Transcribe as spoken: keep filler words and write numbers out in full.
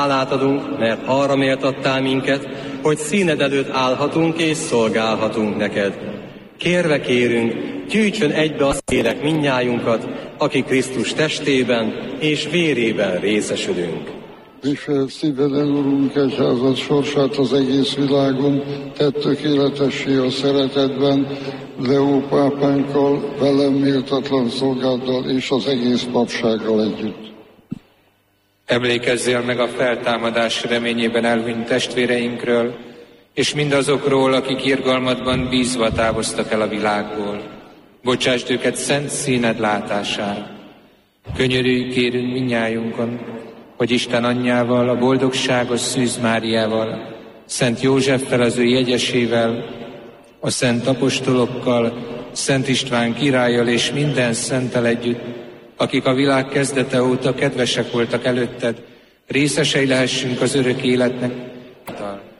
hálát adunk, mert arra méltattál minket, hogy színed előtt állhatunk és szolgálhatunk neked. Kérve kérünk, gyűjtsön egybe a lélek mindnyájunkat, aki Krisztus testében és vérében részesülünk. Viseld szíveden, Urunk, egyházad sorsát az egész világon, tedd tökéletessé a szeretetben, Leó pápánkkal, velem méltatlan szolgáddal és az egész papsággal együtt. Emlékezzél meg a feltámadás reményében elhunyt testvéreinkről, és mindazokról, akik irgalmadban bízva távoztak el a világból. Bocsásd őket szent színed látására. Könyörülj kérünk mindnyájunkon, hogy Isten anyjával, a boldogságos Szűz Máriával, Szent Józseffel, az ő jegyesével, a szent apostolokkal, Szent István királlyal és minden szenttel együtt, akik a világ kezdete óta kedvesek voltak előtted, részesei lehessünk az örök életnek.